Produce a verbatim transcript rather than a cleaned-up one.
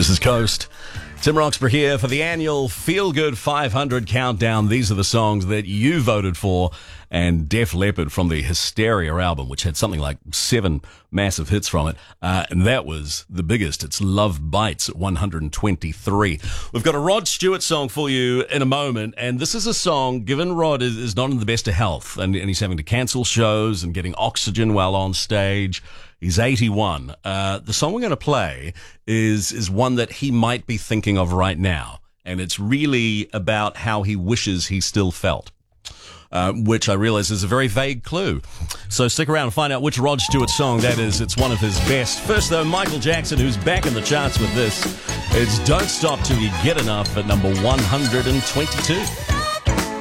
This is Coast. Tim Roxburgh here for the annual Feel Good five hundred countdown. These are the songs that you voted for, and Def Leppard from the Hysteria album, which had something like seven massive hits from it, uh, and that was the biggest. It's Love Bites at one hundred twenty-three. We've got a Rod Stewart song for you in a moment, and this is a song, given Rod is, is not in the best of health, and, and he's having to cancel shows and getting oxygen while on stage. He's eighty-one. Uh, the song we're going to play is is one that he might be thinking of right now, and it's really about how he wishes he still felt, uh, which I realize is a very vague clue. So stick around and find out which Rod Stewart song that is. It's one of his best. First, though, Michael Jackson, who's back in the charts with this. It's Don't Stop Till You Get Enough at number one hundred twenty-two.